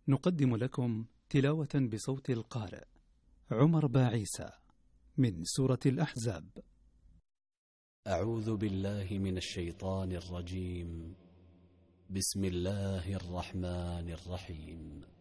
نقدم لكم تلاوة بصوت القارئ عمر باعيسى من سورة الأحزاب. أعوذ بالله من الشيطان الرجيم. بسم الله الرحمن الرحيم.